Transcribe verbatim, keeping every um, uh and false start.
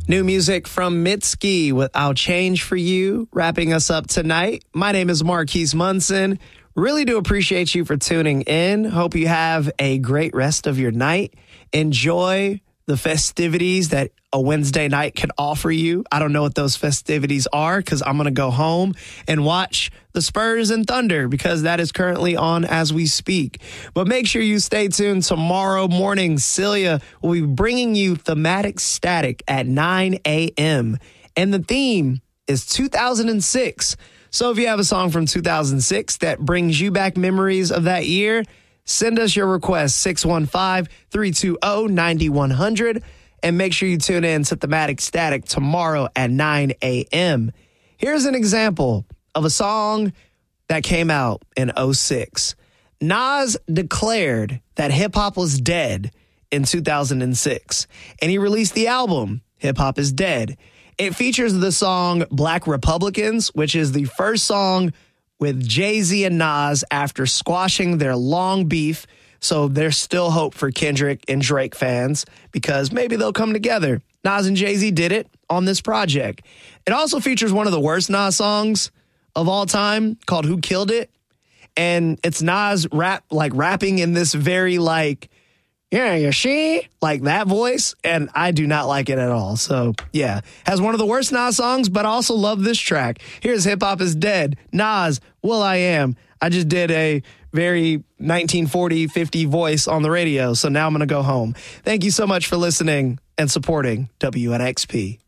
New music from Mitski with I'll Change For You, wrapping us up tonight. My name is Marquise Munson. Really do appreciate you for tuning in. Hope you have a great rest of your night. Enjoy the festivities that a Wednesday night can offer you. I don't know what those festivities are because I'm going to go home and watch the Spurs and Thunder because that is currently on as we speak. But make sure you stay tuned tomorrow morning. Celia will be bringing you Thematic Static at nine a.m. And the theme is two thousand six. So if you have a song from two thousand six that brings you back memories of that year, send us your request, six one five, three two zero, nine one zero zero, and make sure you tune in to Thematic Static tomorrow at nine a.m. Here's an example of a song that came out in oh six. Nas declared that hip-hop was dead in two thousand six, and he released the album, Hip Hop Is Dead. It features the song Black Republicans, which is the first song with Jay-Z and Nas after squashing their long beef. So there's still hope for Kendrick and Drake fans because maybe they'll come together. Nas and Jay-Z did it on this project. It also features one of the worst Nas songs of all time called Who Killed It? And it's Nas rap, like rapping in this very like, yeah, you she, like that voice. And I do not like it at all. So yeah, has one of the worst Nas songs, but I also love this track. Here's Hip Hop Is Dead. Nas, Will I Am. I just did a very nineteen forty, fifty voice on the radio. So now I'm going to go home. Thank you so much for listening and supporting W N X P.